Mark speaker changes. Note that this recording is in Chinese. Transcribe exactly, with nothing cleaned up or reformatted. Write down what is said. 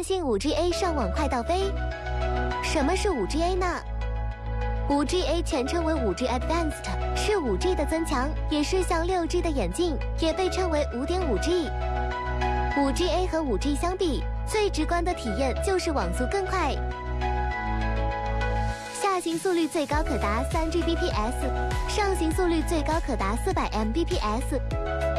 Speaker 1: 新 五 G A 上网快到飞。什么是 五 G A 呢？ 五 G A 全称为 五 G Advanced， 是 五 G 的增强，也是向 六 G 的演进，也被称为 五点五 G。五 G A 和 五 G 相比，最直观的体验就是网速更快，下行速率最高可达 三 G B P S， 上行速率最高可达 四百 M B P S。